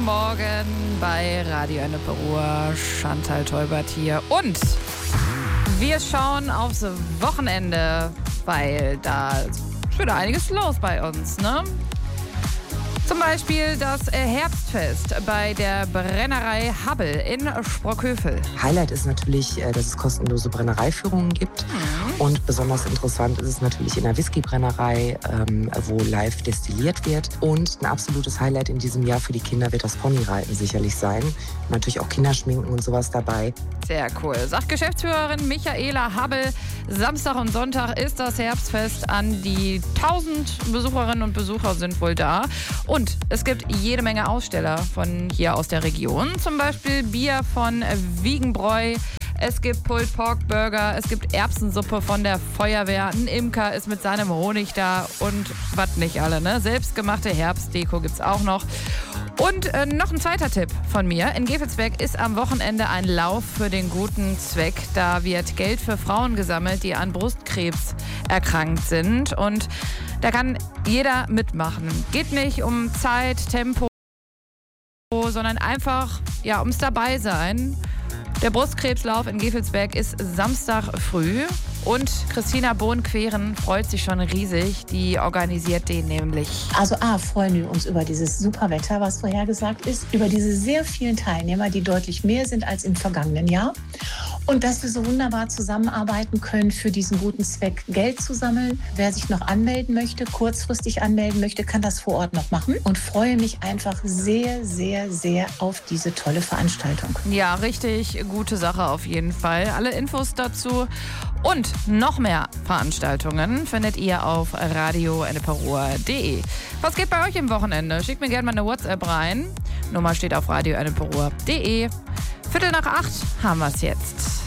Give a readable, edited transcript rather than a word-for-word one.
Morgen bei Radio Ennepe Ruhr. Chantal Teubert hier. Und wir schauen aufs Wochenende, weil da ist wieder einiges los bei uns, ne? Zum Beispiel das Herbstfest bei der Brennerei Habbel in Sprockhövel. Highlight ist natürlich, dass es kostenlose Brennereiführungen gibt. Und besonders interessant ist es natürlich in der Whiskybrennerei, wo live destilliert wird. Und ein absolutes Highlight in diesem Jahr für die Kinder wird das Ponyreiten sicherlich sein. Natürlich auch Kinderschminken und sowas dabei. Sehr cool. Sagt Geschäftsführerin Michaela Habbel. Samstag und Sonntag ist das Herbstfest an. Die 1000 Besucherinnen und Besucher sind wohl da. Und es gibt jede Menge Aussteller von hier aus der Region. Zum Beispiel Bier von Wiegenbräu. Es gibt Pulled Pork Burger, es gibt Erbsensuppe von der Feuerwehr, ein Imker ist mit seinem Honig da und was nicht alle, ne? Selbstgemachte Herbstdeko gibt's auch noch. Und noch ein zweiter Tipp von mir. In Gevelsberg ist am Wochenende ein Lauf für den guten Zweck. Da wird Geld für Frauen gesammelt, die an Brustkrebs erkrankt sind. Und da kann jeder mitmachen. Geht nicht um Zeit, Tempo, sondern einfach ums Dabeisein. Der Brustkrebslauf in Gevelsberg ist Samstag früh und Christina Bohn-Queren freut sich schon riesig. Die organisiert den nämlich. Also freuen wir uns über dieses super Wetter, was vorhergesagt ist, über diese sehr vielen Teilnehmer, die deutlich mehr sind als im vergangenen Jahr. Und dass wir so wunderbar zusammenarbeiten können, für diesen guten Zweck Geld zu sammeln. Wer sich noch anmelden möchte, kurzfristig anmelden möchte, kann das vor Ort noch machen. Und freue mich einfach sehr, sehr, sehr auf diese tolle Veranstaltung. Ja, richtig gute Sache auf jeden Fall. Alle Infos dazu und noch mehr Veranstaltungen findet ihr auf radioenneperuhr.de. Was geht bei euch im Wochenende? Schickt mir gerne mal eine WhatsApp rein. Nummer steht auf radioenneperuhr.de. 7:45 haben wir es jetzt.